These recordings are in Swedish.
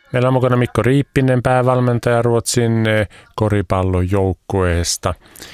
Meillä on mukana Mikko Riippinen, päävalmentaja Ruotsin koripallojoukkueesta.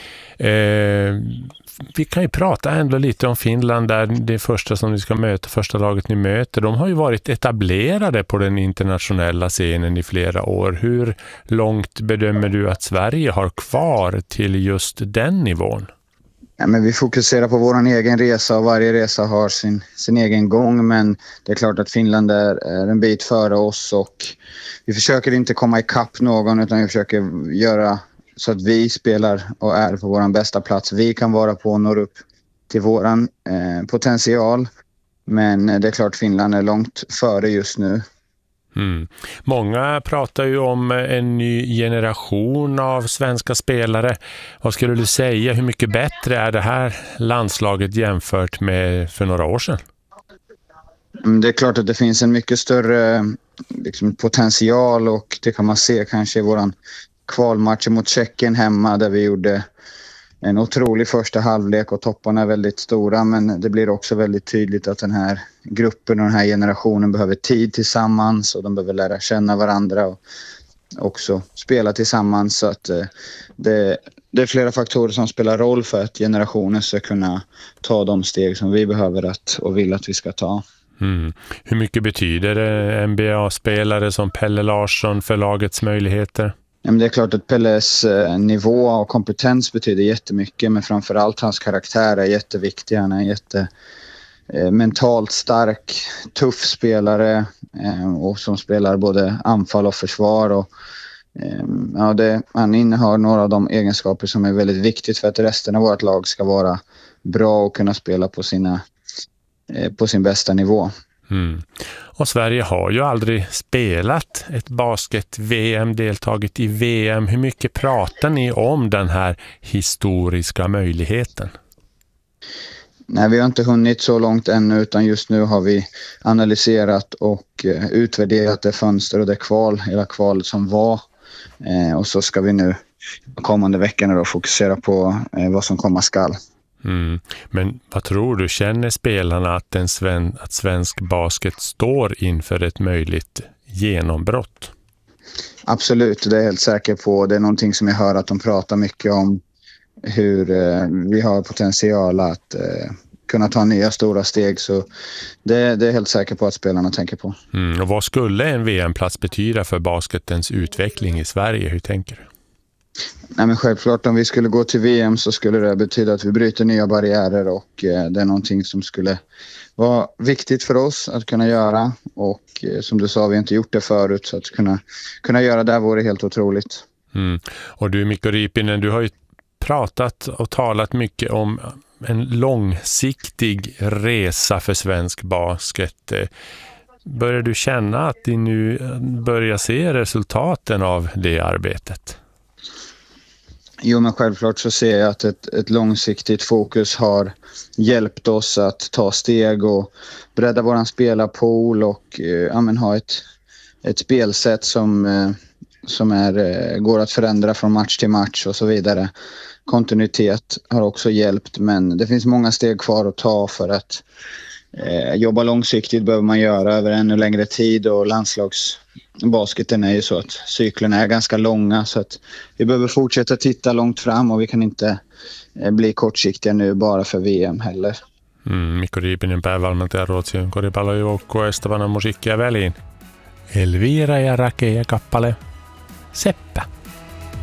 Vi kan ju prata ändå lite om Finland där, det första som ni ska möta, första laget ni möter. De har ju varit etablerade på den internationella scenen i flera år. Hur långt bedömer du att Sverige har kvar till just den nivån? Ja, men vi fokuserar på vår egen resa och varje resa har sin egen gång, men det är klart att Finland är en bit före oss och vi försöker inte komma ikapp någon utan vi försöker göra så att vi spelar och är på vår bästa plats. Vi kan vara på och når upp till våran potential, men det är klart Finland är långt före just nu. Många pratar ju om en ny generation av svenska spelare. Vad skulle du säga, hur mycket bättre är det här landslaget jämfört med för några år sedan? Det är klart att det finns en mycket större potential och det kan man se kanske i våran kvalmatch mot Tjeckien hemma där vi gjorde en otrolig första halvlek och topparna är väldigt stora, men det blir också väldigt tydligt att den här gruppen och den här generationen behöver tid tillsammans och de behöver lära känna varandra och också spela tillsammans, så att det är flera faktorer som spelar roll för att generationen ska kunna ta de steg som vi behöver och vill att vi ska ta. Hur mycket betyder NBA-spelare som Pelle Larsson för lagets möjligheter? Det är klart att Pelles nivå och kompetens betyder jättemycket, men framförallt hans karaktär är jätteviktig. Han är mentalt stark, tuff spelare och som spelar både anfall och försvar. Och, han innehar några av de egenskaper som är väldigt viktigt för att resten av vårt lag ska vara bra och kunna spela på sin bästa nivå. Och Sverige har ju aldrig spelat ett basket-VM, deltagit i VM. Hur mycket pratar ni om den här historiska möjligheten? Nej, vi har inte hunnit så långt ännu, utan just nu har vi analyserat och utvärderat det fönster och det hela kvalet som var. Och så ska vi nu kommande veckorna då fokusera på vad som komma skall. Men vad tror du, känner spelarna att svensk basket står inför ett möjligt genombrott? Absolut, det är jag helt säker på. Det är någonting som jag hör att de pratar mycket om, hur vi har potential att kunna ta nya stora steg, så det är helt säker på att spelarna tänker på. Och vad skulle en VM-plats betyda för basketens utveckling i Sverige? Hur tänker du? Nej, men självklart om vi skulle gå till VM så skulle det betyda att vi bryter nya barriärer och det är någonting som skulle vara viktigt för oss att kunna göra, och som du sa, vi har inte gjort det förut, så att kunna göra det vore helt otroligt. Och du, Mikko Riippinen, du har ju pratat och talat mycket om en långsiktig resa för svensk basket. Börjar du känna att ni nu börjar se resultaten av det arbetet? Jo, men självklart så ser jag att ett långsiktigt fokus har hjälpt oss att ta steg och bredda våran spelarpool och ha ett spelsätt som går att förändra från match till match och så vidare. Kontinuitet har också hjälpt, men det finns många steg kvar att ta för att jobba långsiktigt behöver man göra över ännu längre tid, och landslagsbasketen är ju så att cyklerna är ganska långa, så att vi behöver fortsätta titta långt fram och vi kan inte bli kortsiktiga nu bara för VM heller. Mikko Riippinen, päävalmentaja Ruotsin koripallojoukkueesta, panna musiikkia väliin. Elvira ja Rake ja kappale Seppä.